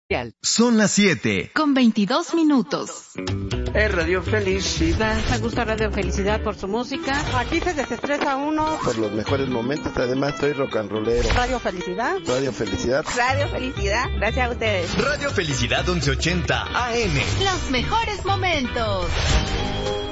Son las 7. Con 22 minutos. Es Radio Felicidad. Me gusta Radio Felicidad por su música. Aquí se desestresa uno. Por los mejores momentos, además soy rock and rollero. Radio Felicidad. Radio Felicidad. Radio Felicidad, gracias a ustedes. Radio Felicidad 1180 AM. Los mejores momentos.